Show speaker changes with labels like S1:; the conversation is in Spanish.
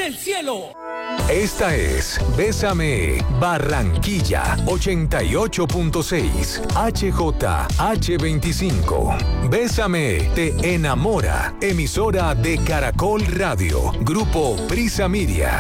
S1: del cielo.
S2: Esta es Bésame Barranquilla 88.6 HJH25. Bésame te enamora. Emisora de Caracol Radio. Grupo Prisa Media.